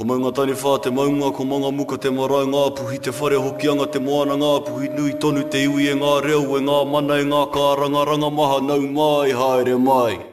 Ko maunga tani whā te maunga, ko manga muka te marae ngā puhi, te whare hokianga te moana ngā puhi, nui tonu te iwi e ngā reo e ngā mana e ngā kāranga, ranga maha nau mai, haere mai.